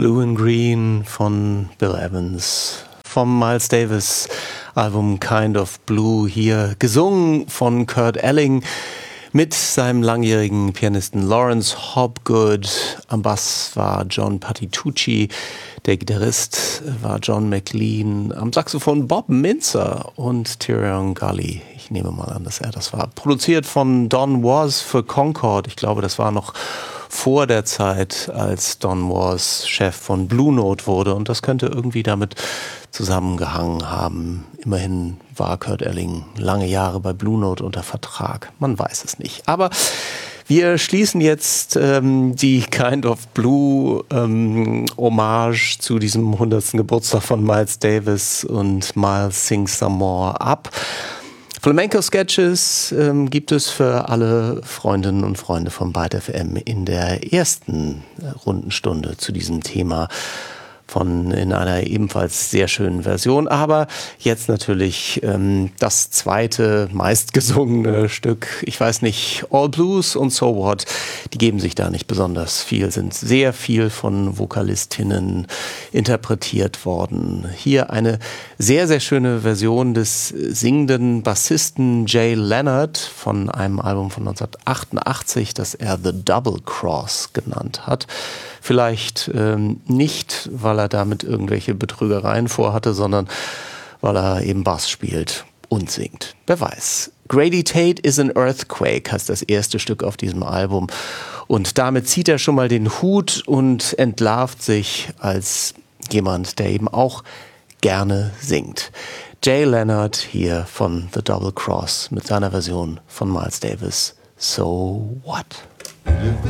Blue and Green von Bill Evans, vom Miles Davis Album Kind of Blue, hier gesungen von Kurt Elling mit seinem langjährigen Pianisten Lawrence Hobgood. Am Bass war John Patitucci, der Gitarrist war John McLean, am Saxophon Bob Mintzer und Tyrion Gully. Ich nehme mal an, dass er das war. Produziert von Don Was für Concord. Ich glaube, das war noch vor der Zeit, als Don Was Chef von Blue Note wurde, und das könnte irgendwie damit zusammengehangen haben. Immerhin war Kurt Elling lange Jahre bei Blue Note unter Vertrag. Man weiß es nicht. Aber wir schließen jetzt die Kind of Blue Hommage zu diesem 100. Geburtstag von Miles Davis und Miles Sings Some More ab. Flamenco-Sketches gibt es für alle Freundinnen und Freunde von Byte FM in der ersten Rundenstunde zu diesem Thema in einer ebenfalls sehr schönen Version. Aber jetzt natürlich das zweite meistgesungene Stück. Ich weiß nicht, All Blues und So What, die geben sich da nicht besonders viel, sind sehr viel von Vokalistinnen interpretiert worden. Hier eine sehr, sehr schöne Version des singenden Bassisten Jay Leonard von einem Album von 1988, das er The Double Cross genannt hat. Vielleicht nicht, weil er damit irgendwelche Betrügereien vorhatte, sondern weil er eben Bass spielt und singt. Wer weiß. Grady Tate is an Earthquake heißt das erste Stück auf diesem Album. Und damit zieht er schon mal den Hut und entlarvt sich als jemand, der eben auch gerne singt. Jay Leonard hier von The Double Cross mit seiner Version von Miles Davis. So What? You've